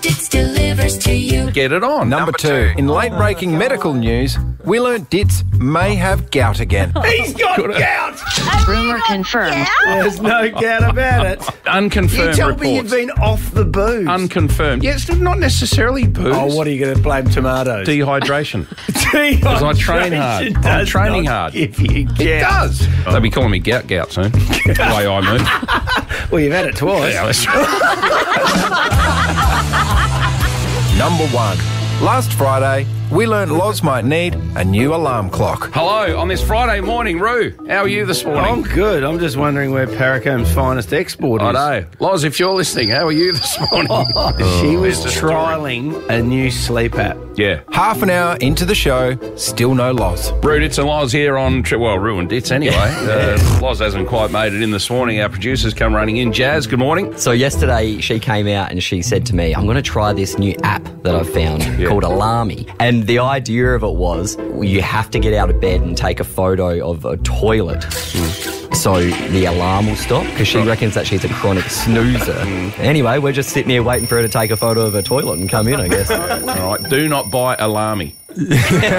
Dits delivers to you. Get it on. Number 2. In late-breaking medical news, we learnt Dits may have gout again. He's got gout! Rumour confirmed. There's no doubt about it. Unconfirmed You told reports. me you've been off the booze. Unconfirmed. Yeah, it's not necessarily booze. Oh, what are you going to blame tomatoes? Dehydration. Dehydration Because I train hard. I'm does training not hard. give you gout. It does. They'll be calling me gout soon. The way I move. Well, you've had it twice. Yeah, that's right. Number 1. Last Friday, we learnt Loz might need a new alarm clock. Hello, on this Friday morning, Roo. How are you this morning? I'm good. I'm just wondering where Paracomb's finest export is. I know. Loz, if you're listening, how are you this morning? She was There's a story. trialling a new sleep app. Yeah. Half an hour into the show, still no Loz. Roo, Dits and Loz here on... Roo and Dits anyway. Loz hasn't quite made it in this morning. Our producers come running in. Jazz, good morning. So yesterday she came out and she said to me, I'm going to try this new app that I've found called Alarmy. And the idea of it was you have to get out of bed and take a photo of a toilet. So the alarm will stop because she reckons that she's a chronic snoozer. Anyway, we're just sitting here waiting for her to take a photo of a toilet and come in, I guess. All right. Do not buy Alarmy.